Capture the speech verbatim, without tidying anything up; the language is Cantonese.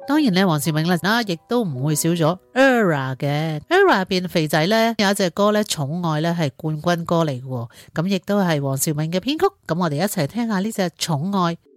當然咧，黃兆銘啦，亦都唔會少咗 Era 嘅 Era 入邊肥仔咧有一隻歌咧，寵愛咧係冠軍歌嚟嘅，咁亦都係黃兆銘嘅編曲。咁我哋一齊聽下呢隻寵愛。